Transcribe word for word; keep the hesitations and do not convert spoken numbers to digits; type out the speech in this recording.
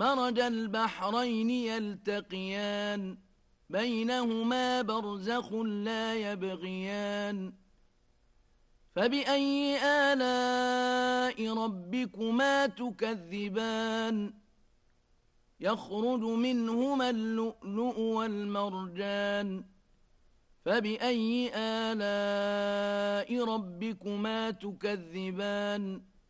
مرج البحرين يلتقيان بينهما برزخ لا يبغيان فبأي آلاء ربكما تكذبان يخرج منهما اللؤلؤ والمرجان فبأي آلاء ربكما تكذبان